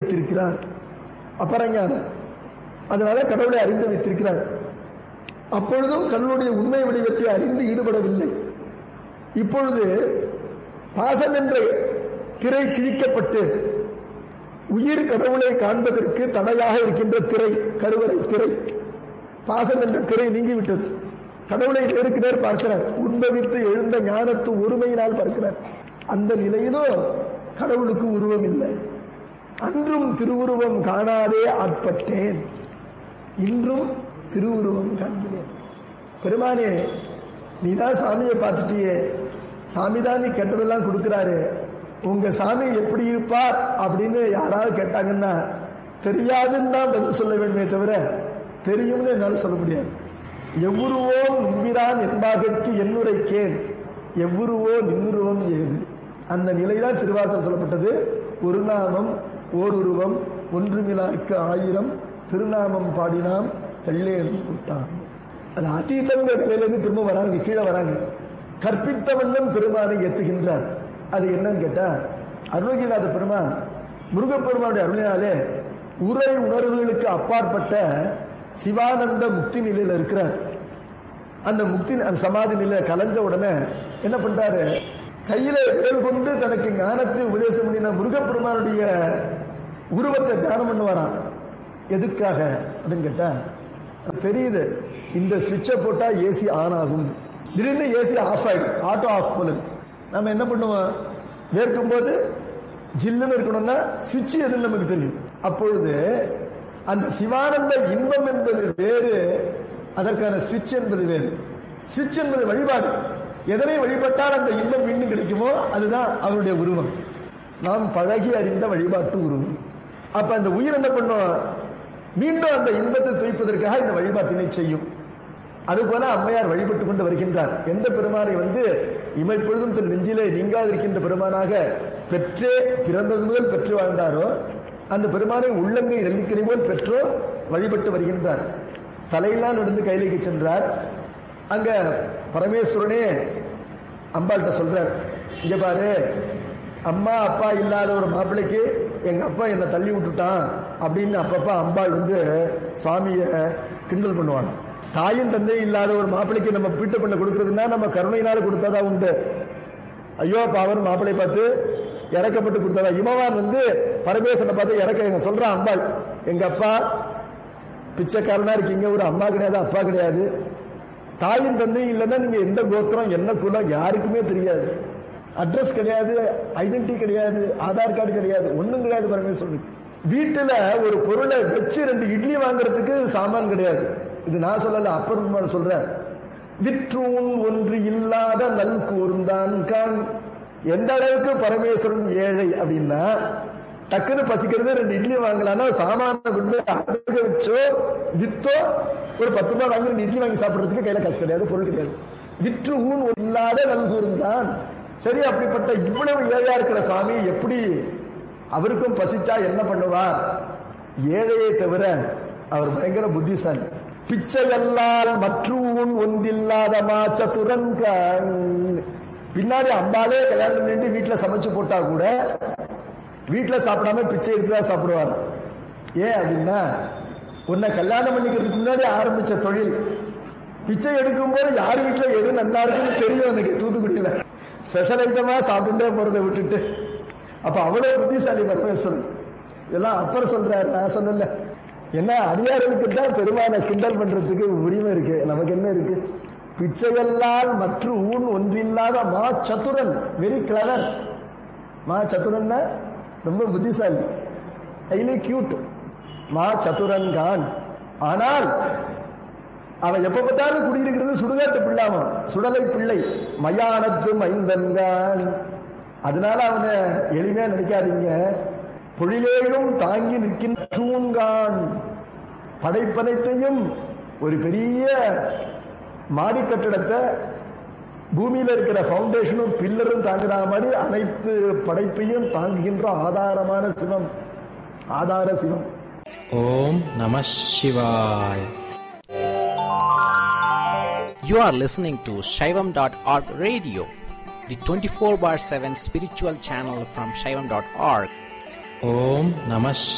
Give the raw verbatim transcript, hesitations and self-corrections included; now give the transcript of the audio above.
வைத்திருக்கிறார். அபரஞானம், அதனால கடவுளை அறிந்து வைத்திருக்கிறார். அப்பொழுதும் கடவுளுடைய உண்மை வடிவத்தை அறிந்து ஈடுபடவில்லை. இப்பொழுது பாசம் என்ற திரை கிழிக்கப்பட்டு உயிர் கடவுளை காண்பதற்கு தடையாக இருக்கின்ற திரை, கருவறை திரை, பாசம் என்ற திரை நீங்கிவிட்டது. கடவுளை நேருக்கு நேர் பார்க்கிறார். உண்பவித்து எழுந்த ஞானத்து ஒருமையினால் பார்க்கிறார். அந்த நிலையிலும் கடவுளுக்கு உருவம் இல்லை. அன்றும் திருவுருவம் காணாதே ஆட்பட்டேன், இன்றும் திருவுருவம் காண்கிறேன். பெருமானே, நீதான் சாமியை பார்த்துட்டியே, சாமி தான் நீ கேட்டதெல்லாம் கொடுக்கிறாரு, உங்க சாமி எப்படி இருப்பார் அப்படின்னு யாராவது கேட்டாங்கன்னா தெரியாதுன்னு தான் பதில் சொல்ல வேண்டுமே தவிர தெரியும்னு என்னால் சொல்ல முடியாது. எவ்வுருவோ நம்பிரான் என்பாகற்கு என்னுரைக்கேன், எவ்வுருவோ நின்னுருவம் ஏது. அந்த நிலைதான் திருவாசகம் சொல்லப்பட்டது. ஒரு நாமம் ஓர் உருவம் ஒன்றுமிலார்க்கு ஆயிரம் திருநாமம் பாடினாம் கள்ளேனும் கூட்டான். அது அதீதங்கிற நிலையிலிருந்து திரும்ப வராங்க, கீழே வராங்க. கற்பித்த வண்ணம் பெருமானை ஏத்துகின்றார். அது என்னன்னு கேட்டா, அருணகிரிநாத பெருமான் முருகப்பெருமானுடைய அருளினாலே உரை உணர்வுகளுக்கு அப்பாற்பட்ட சிவானந்த முக்தி நிலையில இருக்கிறார். அந்த முக்தி அந்த சமாதி நிலையில கலைஞ்ச உடனே என்ன பண்றாரு, கையில வேல் கொண்டு தனக்கு ஞானத்தை உபதேசம் பண்ணின முருகப்பெருமானுடைய உருவத்தை தியானம் பண்ணுவாராம். எதுக்காக அப்படின்னு கேட்டா, தெரியுது இந்த சுவிட்சை போட்டா ஏசி ஆன் ஆகும், திடீர்னு ஏசி ஆஃப் ஆயிடும், ஆட்டோ ஆஃப் போலுது. நம்ம என்ன பண்ணுவோம், வேர்க்கும் போது ஜில்லுன்னு இருக்கணும்னா சுவிட்ச் எதுன்னு நமக்கு தெரியும். அப்பொழுது அந்த சிவானந்த இன்பம் என்பது வேறு, அதற்கான சுவிட்ச் என்பது வேறு. சுவிட்ச் என்பது வழிபாடு. எதனை வழிபட்டால் அந்த இன்பம் மீண்டும் கிடைக்குமோ அதுதான் அவருடைய உருவம். நாம் பழகி அறிந்த வழிபாட்டு உருவம். அப்ப அந்த உயிர் என்ன பண்ணும், மீண்டும் அந்த இன்பத்தை துய்ப்பதற்காக இந்த வழிபாட்டினை செய்யும். அதுபோல அம்மையார் வழிபட்டு கொண்டு வருகின்றார். எந்த பெருமானை வந்து இமைப்பொழுதும் தன் நெஞ்சிலே நீங்காதிருக்கின்ற பெருமானாக பெற்றே பிறந்தது முதல் பெற்று வாழ்ந்தாரோ அந்த பெருமானை உள்ளங்கை நெல்லிக்கனி போல் பெற்றோ வழிபட்டு வருகின்றார். தலையெல்லாம் நடந்து கைலைக்கு சென்றார். அங்க பரமேஸ்வரனே அம்பாள்கிட்ட சொல்றார், இங்க பாரு, அம்மா அப்பா இல்லாத ஒரு மாப்பிள்ளைக்கு எங்க அப்பா என்னை தள்ளி விட்டுட்டான் அப்படின்னு அப்பப்பா அம்பாள் வந்து சுவாமிய கிண்டல் பண்ணுவாங்க. தாயும் தந்தையும் இல்லாத ஒரு மாப்பிள்ளைக்கு நம்ம பீட்ட பண்ண கொடுக்கறதுன்னா நம்ம கருணையினால கொடுத்தாதான் உண்டு. ஐயோ பாவன் மாப்பிள்ளை பார்த்து இறக்கப்பட்டு கொடுத்ததா. இமவான் வந்து பரமேஸ்வரனை பார்த்து இறக்க எங்க சொல்றான் அம்பாள், எங்க அப்பா பிச்சைக்காரனா இருக்கீங்க, ஒரு அம்மா கிடையாது அப்பா கிடையாது, தாயும் தந்தையும் இல்லைன்னா நீங்க எந்த கோத்திரம் என்ன குலம் யாருக்குமே தெரியாது, அட்ரஸ் கிடையாது, ஐடென்டிட்டி கிடையாது, ஆதார் கார்டு கிடையாது, ஒண்ணும் கிடையாது. பரமேஸ்வரனுக்கு வீட்டுல ஒரு பொருளை வச்சு ரெண்டு இட்லி வாங்குறதுக்கு சாமான் கிடையாது. இது நான் சொல்லல, அப்பர் சொல்ற. விற்றூன் ஒன்று இல்லாத நல் கூர்ந்தான் கான். எந்த அளவுக்கு பரமேஸ்வரன் ஏழை அப்படின்னா, டக்குன்னு பசிக்கிறது ரெண்டு இட்லி வாங்கலாம்னா சாமான கொண்டு வச்சோ வித்தோ ஒரு பத்து ரூபாய் வாங்கி ரெண்டு இட்லி வாங்கி சாப்பிடுறதுக்கு கையில காசு கிடையாது, பொருள் கிடையாது. விற்று ஊன் இல்லாத நல் கூர்ந்தான். சரி, அப்படிப்பட்ட இவ்வளவு ஏழையா இருக்கிற சாமி எப்படி அவருக்கும் பசிச்சா என்ன பண்ணுவார்? ஏழையை தவிர அவர் பயங்கர புத்திசாலி. பிச்சையல்லால் மற்றூன் ஒன்றில்லாத மாச்சதுரன். பின்னாடி அம்பாலே கல்யாணம் பண்ணி வீட்டுல சமைச்சு போட்டா கூட வீட்டுல சாப்பிடாம பிச்சை எடுத்துதான் சாப்பிடுவார். ஏன் அப்படின்னா, உன்னை கல்யாணம் பண்ணிக்கிறதுக்கு முன்னாடி ஆரம்பிச்ச தொழில் பிச்சை எடுக்கும் போது யார் வீட்டுல எது நல்லா இருக்குன்னு தெரியும் எனக்கு. தூத்துக்குடியில ஸ்பெஷல் ஐட்டமா சாப்பிட்டுட்டே போறதை விட்டுட்டு, அப்ப அவ்வளவு புத்திசாலி பரமேஸ்வரன். இதெல்லாம் அப்புறம் சொல்றாரு, நான் சொல்லல. என்ன, அடியார்களுக்கு தான் பெருமான கிண்டல் பண்றதுக்கு உரிமை இருக்கு, நமக்கு என்ன இருக்கு? பிச்சையல்லால் மற்ற ஊன் ஒன்றில்லாத மா சத்துரன், வெரி கிளவர். மா சத்துரன் ரொம்ப புத்திசாலி, ஹைலி கியூட். மா சத்துரன் கான். ஆனால் அவன் எப்ப பார்த்தாலும் குடியிருக்கிறது சுடுகாட்டு பிள்ளாமன், சுடலை பிள்ளை, மயானத்து மைந்தன்கான். அதனால அவனை எளிமையா நினைக்காதீங்க. பொழிலேயும் தாங்கி நிற்கின்றான். படைப்பனைத்தையும் ஒரு பெரிய மாடி கட்டிடத்தை பூமியில இருக்கிற பவுண்டேஷனும் பில்லரும் தாங்குற மாதிரி அனைத்து படைப்பையும் தாங்குகின்ற ஆதாரமான சிவம், ஆதார சிவம். ஓம் நம சிவாய். You are listening to Shaivam dot org radio, the twenty-four bar seven spiritual channel from Shaivam dot org. Om Namah